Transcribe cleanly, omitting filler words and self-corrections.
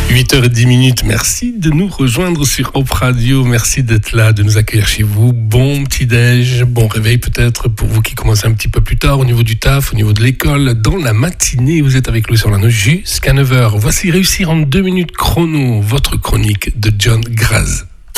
8h10, merci de nous rejoindre sur Hop Radio, merci d'être là, de nous accueillir chez vous. Bon petit-déj, bon réveil peut-être pour vous qui commencez un petit peu plus tard au niveau du taf, au niveau de l'école. Dans la matinée, vous êtes avec Louis Orlando jusqu'à 9h. Voici Réussir en 2 minutes chrono, votre chronique de John Graz.